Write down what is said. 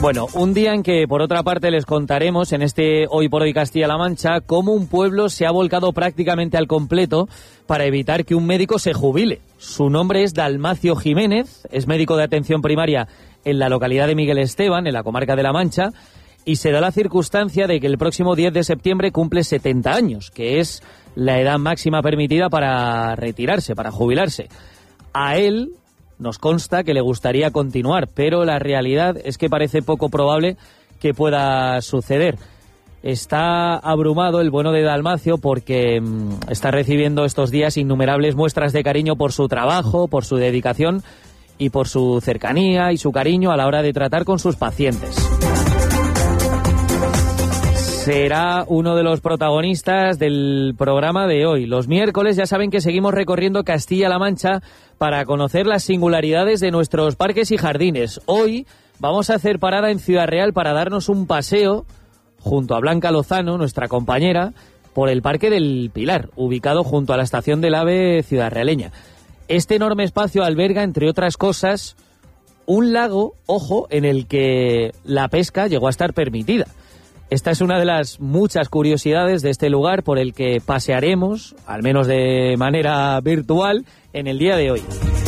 Bueno, un día en que, por otra parte, les contaremos en este Hoy por Hoy Castilla-La Mancha cómo un pueblo se ha volcado prácticamente al completo para evitar que un médico se jubile. Su nombre es Dalmacio Jiménez, es médico de atención primaria en la localidad de Miguel Esteban, en la comarca de La Mancha, y se da la circunstancia de que el próximo 10 de septiembre cumple 70 años, que es la edad máxima permitida para retirarse, para jubilarse. A él nos consta que le gustaría continuar, pero la realidad es que parece poco probable que pueda suceder. Está abrumado el bueno de Dalmacio porque está recibiendo estos días innumerables muestras de cariño por su trabajo, por su dedicación y por su cercanía y su cariño a la hora de tratar con sus pacientes. Será uno de los protagonistas del programa de hoy. Los miércoles ya saben que seguimos recorriendo Castilla-La Mancha para conocer las singularidades de nuestros parques y jardines. Hoy vamos a hacer parada en Ciudad Real para darnos un paseo junto a Blanca Lozano, nuestra compañera, por el Parque del Pilar, ubicado junto a la estación del AVE ciudadrealeña. Este enorme espacio alberga, entre otras cosas, un lago, ojo, en el que la pesca llegó a estar permitida. Esta es una de las muchas curiosidades de este lugar por el que pasearemos, al menos de manera virtual, en el día de hoy.